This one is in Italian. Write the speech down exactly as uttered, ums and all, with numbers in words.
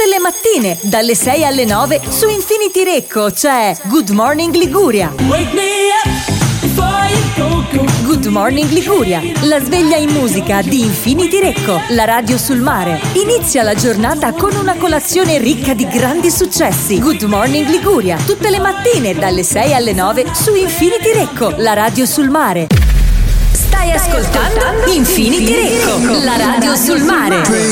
Tutte le mattine, dalle sei alle nove, su Infinity Recco c'è Good Morning Liguria. Wake me up before you go, go. Good Morning Liguria, la sveglia in musica di Infinity Recco, la radio sul mare. Inizia la giornata con una colazione ricca di grandi successi. Good Morning Liguria, tutte le mattine, dalle sei alle nove, su Infinity Recco, la radio sul mare. Stai ascoltando Infinity Recco, la radio sul mare.